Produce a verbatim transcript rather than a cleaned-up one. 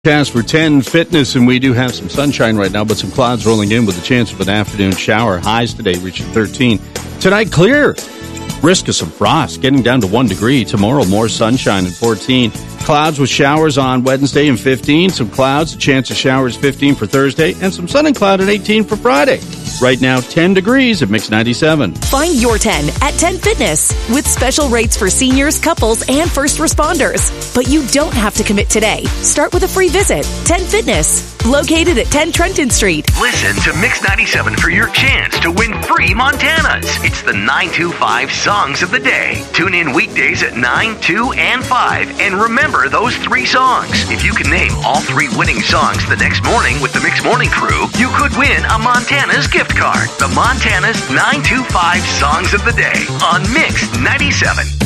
Cast for ten Fitness, and we do have some sunshine right now, but some clouds rolling in with a chance of an afternoon shower. Highs today reaching thirteen. Tonight, clear. Risk of some frost, getting down to one degree. Tomorrow, more sunshine and fourteen. Clouds with showers on Wednesday and fifteen. Some clouds, a chance of showers fifteen for Thursday, and some sun and cloud at eighteen for Friday. Right now, ten degrees at Mix ninety-seven. Find your ten at ten Fitness with special rates for seniors, couples, and first responders. But you don't have to commit today. Start with a free visit. ten Fitness, located at ten Trenton Street. Listen to Mix ninety-seven for your chance to win free Montanas. It's the nine two five Songs of the Day. Tune in weekdays at nine, two, and five, and remember those three songs. If you can name all three winning songs the next morning with the Mix Morning Crew, you could win a Montana's gift card. The Montana's nine two five Songs of the Day on Mix ninety-seven.